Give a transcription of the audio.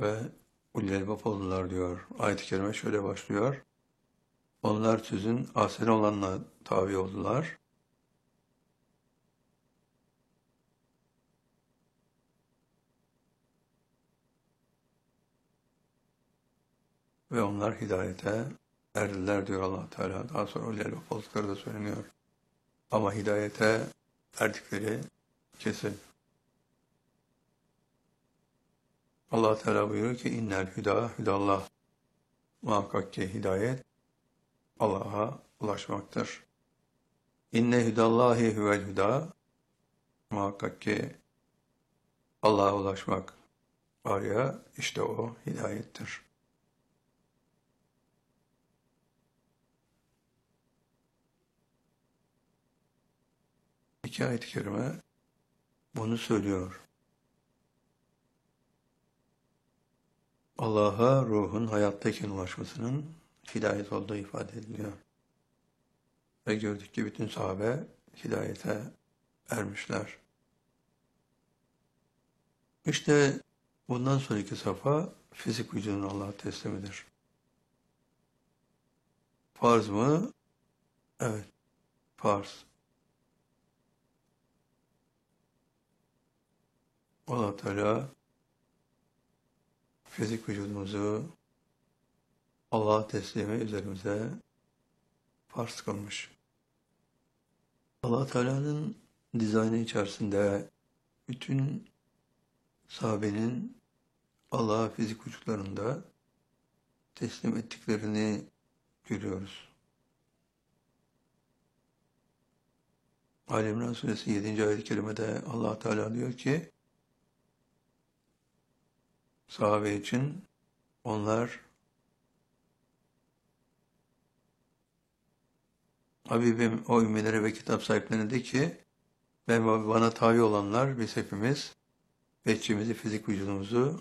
ve ulul elbap oldular diyor. Ayet-i kerime şöyle başlıyor. Onlar sözün ahseni olanla tabi oldular. Ve onlar hidayete erdiler diyor Allah Teala. Daha sonra ulul elbap oldukları da söyleniyor. Ama hidayete erdikleri kesin. Allah Teala buyuruyor ki innel hüda hüdallah. Muhakkak ki hidayet Allah'a ulaşmaktır. İnne hüdallahi huvel hüda. Muhakkak ki Allah'a ulaşmak var ya, işte o hidayettir. İki ayet-i kerime bunu söylüyor. Allah'a ruhun hayattayken ulaşmasının hidayet olduğu ifade ediliyor. Ve gördük ki bütün sahabe hidayete ermişler. İşte bundan sonraki safha fizik vücudun Allah'a teslimidir. Farz mı? Evet, farz. Allah Teala fizik vücudumuzu Allah'a teslimi üzerimize farz kılmış. Allah Teala'nın dizaynı içerisinde bütün sahabenin Allah'a fizik vücutlarında teslim ettiklerini görüyoruz. Ali İmran suresi 7. ayet-i kerimede Allah Teala diyor ki sahabe için onlar Habibim o ümmelere ve kitap sahiplerine de ki ben bana tabi olanlar biz hepimiz behçemizi, fizik vücudumuzu